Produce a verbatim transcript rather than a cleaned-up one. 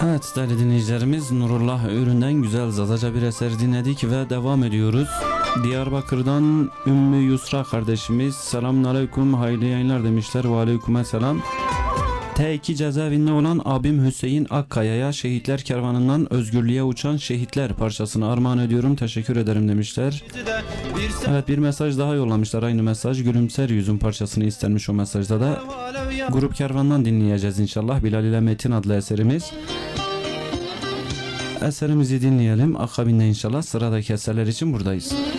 Evet değerli dinleyicilerimiz, Nurullah Ürün'den güzel Zazaca bir eser dinledik ve devam ediyoruz. Diyarbakır'dan Ümmü Yusra kardeşimiz selamünaleyküm, hayırlı yayınlar demişler. Ve aleykümselam. T iki cezaevinde olan abim Hüseyin Akkaya'ya Şehitler Kervanı'ndan Özgürlüğe Uçan Şehitler parçasını armağan ediyorum, teşekkür ederim demişler. Evet, bir mesaj daha yollamışlar, aynı mesaj. Gülümser Yüzün parçasını istenmiş o mesajda da. Grup Kervan'dan dinleyeceğiz inşallah. Bilal ile Metin adlı eserimiz. Eserimizi dinleyelim. Akabinde inşallah sıradaki eserler için buradayız.